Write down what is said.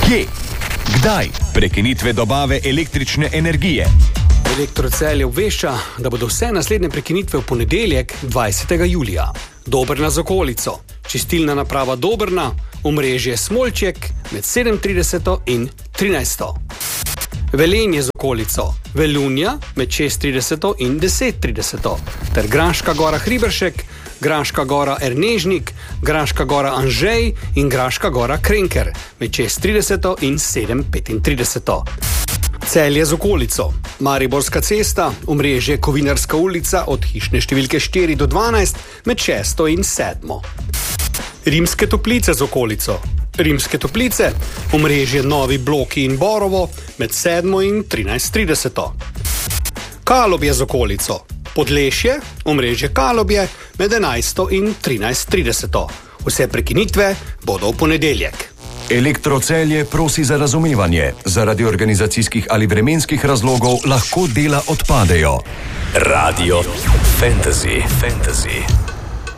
Kje? Kdaj? Prekinitve dobave električne energije. Elektrocelje obvešča, da bodo vse naslednje prekinitve v ponedeljek, 20. julija. Dobrna z okolico. Čistilna naprava Dobrna, omrežje Smolček med 7:30 in 13. Velenje z okolico. Velunja med 6:30 in 10:30. Ter Graška gora Hriberšek, Graška gora Ernežnik, Graška gora Anžej in Graška gora Krenker med 6:30 in 7:35. Celje z okolico. Mariborska cesta, omrežje Kovinarska ulica od hišne številke 4 do 12 med 6 in 7. Rimske Toplice z okolico. Rimske Toplice, omrežje Novi Bloki in Borovo med 7 in 13:30. Kalobje z okolico. Podlešje, omrežje Kalobje med 11 in 13:30. Vse prekinitve bodo v ponedeljek. Elektrocelje prosi za razumevanje. Zaradi organizacijskih ali vremenskih razlogov lahko dela odpadejo. Radio Fantasy.